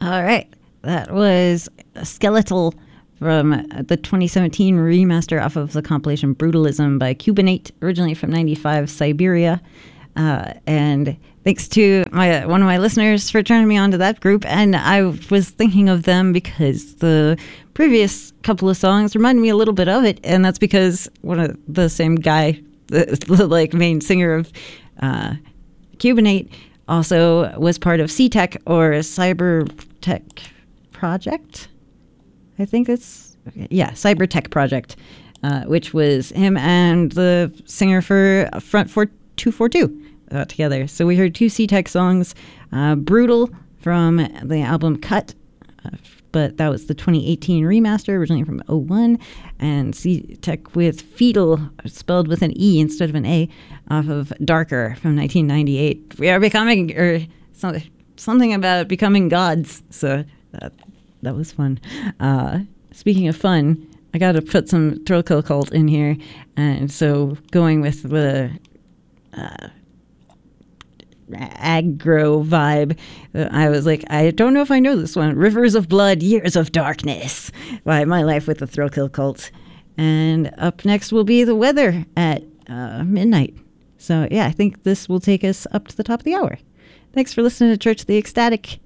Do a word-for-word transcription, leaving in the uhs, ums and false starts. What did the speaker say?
All right. That was Skeletal from the twenty seventeen remaster off of the compilation Brutalism by Cubanate, originally from ninety-five, Siberia. Uh, and thanks to my one of my listeners for turning me on to that group. And I was thinking of them because the previous couple of songs reminded me a little bit of it. And that's because one of the same guy, the, the like main singer of uh, Cubanate, also was part of C TEC or Cyber Tech Project. I think it's, yeah, Cyber Tech Project, uh, which was him and the singer for Front four two four two uh, together. So we heard two C TEC songs, uh, Brutal from the album Cut, uh, but that was the twenty eighteen remaster, originally from oh one, and C TEC with Fetal, spelled with an E instead of an A, off of Darker from nineteen ninety-eight. We are becoming, or something, something about becoming gods, so that, that was fun. Uh, speaking of fun, I got to put some Thrill Kill Cult in here, and so going with the uh, aggro vibe, uh, I was like, I don't know if I know this one. Rivers of Blood, Years of Darkness by My Life with the Thrill Kill Cult. And up next will be The Weather at uh, midnight. So yeah, I think this will take us up to the top of the hour. Thanks for listening to Church of the Ecstatic.